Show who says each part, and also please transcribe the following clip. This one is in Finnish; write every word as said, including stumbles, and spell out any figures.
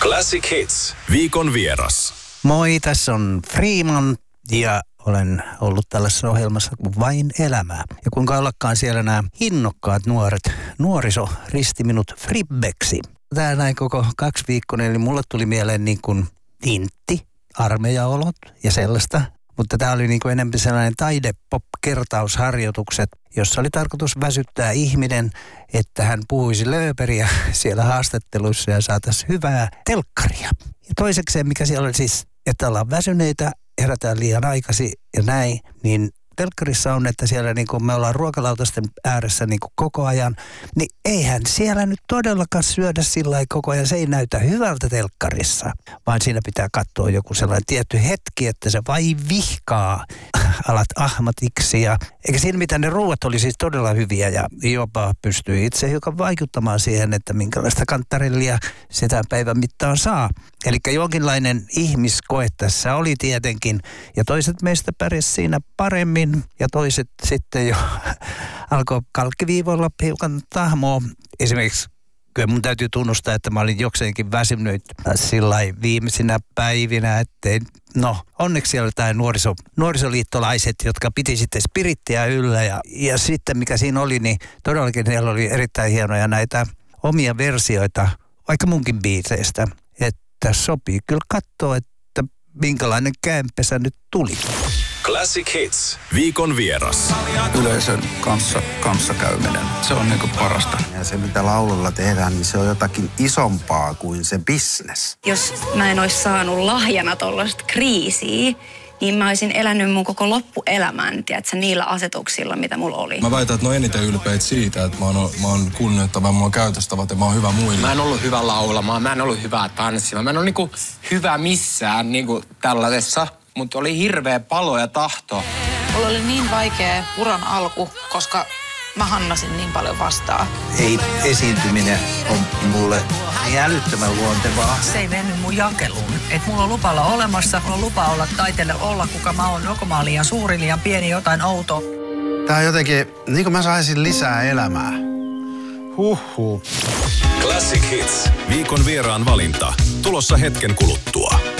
Speaker 1: Classic Hits. Viikon vieras.
Speaker 2: Moi, tässä on Freeman ja olen ollut tällaisessa ohjelmassa kuin Vain elämää. Ja kuinka ollakaan siellä nämä innokkaat nuoret, nuoriso risti minut fribbeksi. Tämä näin koko kaksi viikkoinen, eli mulle tuli mieleen niin kuin intti, armeijaolot ja sellaista. Mutta tämä oli niin kuin enemmän sellainen taide-pop-kertausharjoitukset, jossa oli tarkoitus väsyttää ihminen, että hän puhuisi lööperiä siellä haastatteluissa ja saataisiin hyvää telkkaria. Ja toisekseen, mikä siellä oli siis, että ollaan väsyneitä, herätään liian aikaisin ja näin, niin telkkarissa on, että siellä niin kuin me ollaan ruokalautasten ääressä niin kuin koko ajan, niin eihän siellä nyt todellakaan syödä sillä lailla koko ajan. Se ei näytä hyvältä telkkarissa, vaan siinä pitää katsoa joku sellainen tietty hetki, että se vai vihkaa alat ahmatiksi. Ja, eikä siinä mitään, ne ruuat oli siis todella hyviä ja jopa pystyi itse hiukan vaikuttamaan siihen, että minkälaista kantarellia sitä päivän mittaan saa. Eli jonkinlainen ihmiskoe tässä oli tietenkin, ja toiset meistä pärjäs siinä paremmin, ja toiset sitten jo alkoi kalkkiviivoilla hiukan tahmoa. Esimerkiksi kyllä mun täytyy tunnustaa, että mä olin jokseenkin väsynyt sillai viimeisinä päivinä, ettei, no onneksi siellä jotain nuoriso, nuorisoliittolaiset, jotka piti sitten spirittiä yllä, ja, ja sitten mikä siinä oli, niin todellakin siellä oli erittäin hienoja näitä omia versioita, vaikka munkin biiseistä, että sopii kyllä katsoa, että minkälainen kämpesä nyt tuli.
Speaker 1: Classic Hits. Viikon vieras.
Speaker 3: Yleisön kanssa kanssakäyminen. Se on niinku parasta.
Speaker 4: Ja se, mitä laululla tehdään, niin se on jotakin isompaa kuin se business.
Speaker 5: Jos mä en olisi saanut lahjana tollaista kriisiä, niin mä olisin elänyt mun koko loppuelämän, tiedätkö, niillä asetuksilla, mitä mulla oli.
Speaker 3: Mä väitän, että ne on eniten ylpeitä siitä, että mä oon, mä oon kunnioittava, mä oon käytöstävä ja mä oon hyvä muille.
Speaker 6: Mä en ollut hyvä laulamaan, mä en ollut hyvä tanssimaan, mä en ollut niinku hyvä missään niinku tällaisessa. Mutta oli hirveä palo ja tahto.
Speaker 7: Mulla oli niin vaikea uran alku, koska mä hannasin niin paljon vastaan.
Speaker 2: Ei esiintyminen on mulle niin älyttömän luontevaa.
Speaker 8: Se ei mennyt mun jakeluun. Että mulla on lupa olla olemassa, mulla on lupa olla taiteelle olla, kuka mä oon. Joko mä oon liian suuri, liian pieni, jotain outoa.
Speaker 4: Tää on jotenkin, niin kuin mä saisin lisää elämää. Huhhuh.
Speaker 1: Classic Hits. Viikon vieraan valinta. Tulossa hetken kuluttua.